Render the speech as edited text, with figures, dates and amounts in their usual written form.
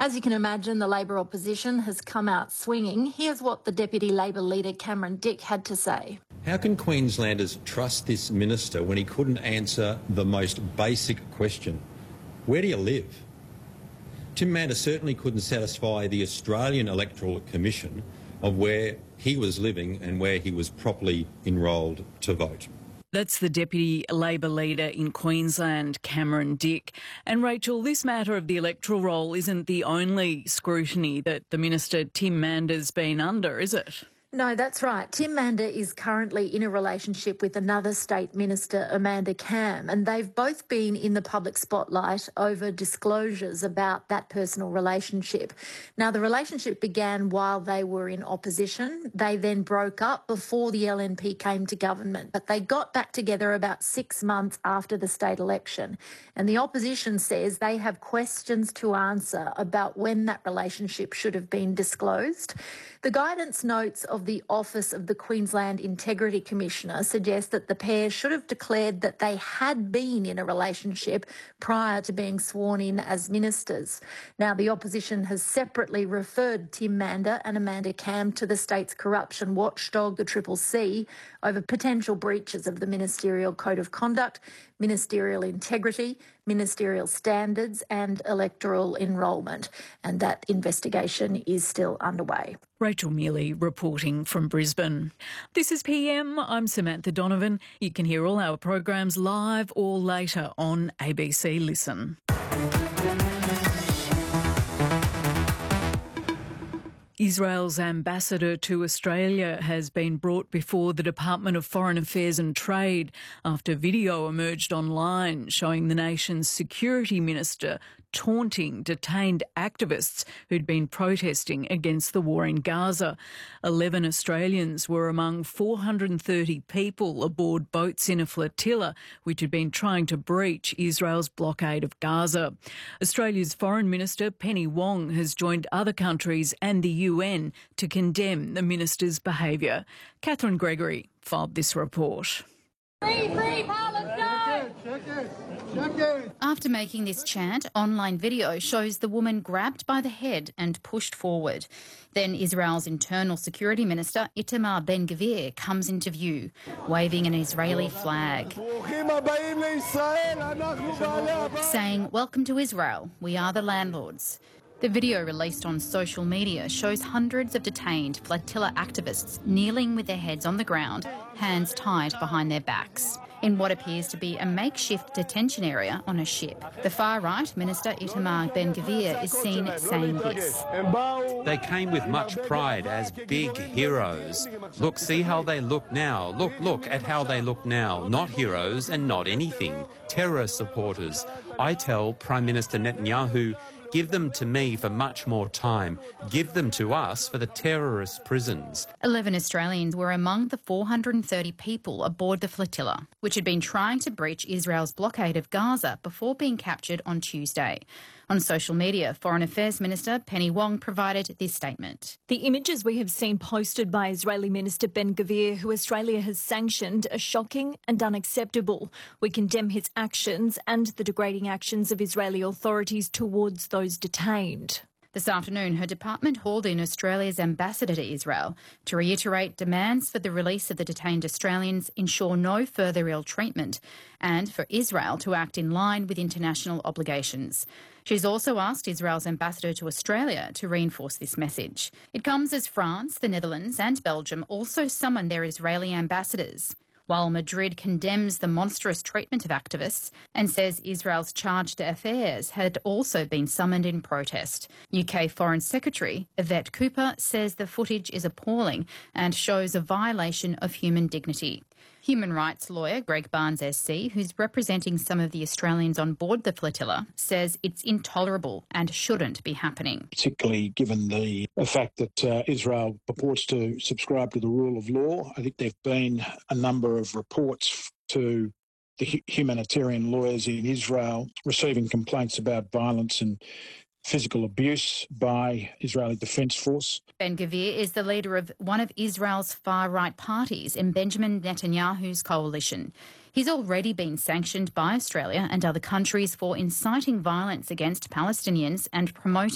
As you can imagine, the Labor opposition has come out swinging. Here's what the Deputy Labor leader Cameron Dick had to say. How can Queenslanders trust this minister when he couldn't answer the most basic question? Where do you live? Tim Mander certainly couldn't satisfy the Australian Electoral Commission of where he was living and where he was properly enrolled to vote. That's the Deputy Labor leader in Queensland, Cameron Dick. And Rachel, this matter of the electoral roll isn't the only scrutiny that the Minister Tim Mander's been under, is it? No, that's right. Tim Mander is currently in a relationship with another state minister, Amanda Cam, and they've both been in the public spotlight over disclosures about that personal relationship. Now, the relationship began while they were in opposition. They then broke up before the LNP came to government, but they got back together about 6 months after the state election. And the opposition says they have questions to answer about when that relationship should have been disclosed. The guidance notes of the Office of the Queensland Integrity Commissioner suggest that the pair should have declared that they had been in a relationship prior to being sworn in as ministers. Now, the opposition has separately referred Tim Mander and Amanda Cam to the state's corruption watchdog, the CCC, over potential breaches of the Ministerial Code of Conduct, ministerial integrity, ministerial standards and electoral enrolment. And that investigation is still underway. Rachel Mealy reporting from Brisbane. This is PM. I'm Samantha Donovan. You can hear all our programs live or later on ABC Listen. Israel's ambassador to Australia has been brought before the Department of Foreign Affairs and Trade after video emerged online showing the nation's security minister taunting detained activists who'd been protesting against the war in Gaza. 11 Australians were among 430 people aboard boats in a flotilla which had been trying to breach Israel's blockade of Gaza. Australia's Foreign Minister Penny Wong has joined other countries and the UN to condemn the minister's behaviour. Catherine Gregory filed this report. Free Palestine! After making this chant, online video shows the woman grabbed by the head and pushed forward. Then Israel's Internal Security Minister Itamar Ben-Gvir comes into view, waving an Israeli flag, saying, "Welcome to Israel, we are the landlords." The video released on social media shows hundreds of detained flotilla activists kneeling with their heads on the ground, hands tied behind their backs, in what appears to be a makeshift detention area on a ship. The far-right Minister Itamar Ben-Gvir is seen saying this. They came with much pride as big heroes. Look, see how they look now. Look at how they look now. Not heroes and not anything. Terror supporters. I tell Prime Minister Netanyahu, give them to me for much more time. Give them to us for the terrorist prisons. 11 Australians were among the 430 people aboard the flotilla, which had been trying to breach Israel's blockade of Gaza before being captured on Tuesday. On social media, Foreign Affairs Minister Penny Wong provided this statement. The images we have seen posted by Israeli Minister Ben-Gvir, who Australia has sanctioned, are shocking and unacceptable. We condemn his actions and the degrading actions of Israeli authorities towards those detained. This afternoon, her department hauled in Australia's ambassador to Israel to reiterate demands for the release of the detained Australians, ensure no further ill treatment, and for Israel to act in line with international obligations. She's also asked Israel's ambassador to Australia to reinforce this message. It comes as France, the Netherlands and Belgium also summoned their Israeli ambassadors, while Madrid condemns the monstrous treatment of activists and says Israel's charge d'affaires had also been summoned in protest. UK Foreign Secretary Yvette Cooper says the footage is appalling and shows a violation of human dignity. Human rights lawyer Greg Barnes SC, who's representing some of the Australians on board the flotilla, says it's intolerable and shouldn't be happening. Particularly given the fact that Israel purports to subscribe to the rule of law. I think there have been a number of reports to the humanitarian lawyers in Israel receiving complaints about violence and physical abuse by Israeli Defence Force. Ben-Gvir is the leader of one of Israel's far-right parties in Benjamin Netanyahu's coalition. He's already been sanctioned by Australia and other countries for inciting violence against Palestinians and promoting